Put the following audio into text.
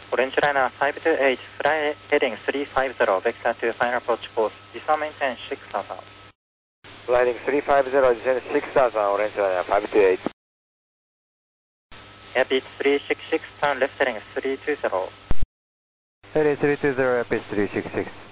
Orange liner 528, fly heading 350, vector to final approach course. Descend maintain 6000. Flying 350, descend 6000, Orange liner 528. Airbus 366, turn left heading 320. Heading 320, Airbus 366.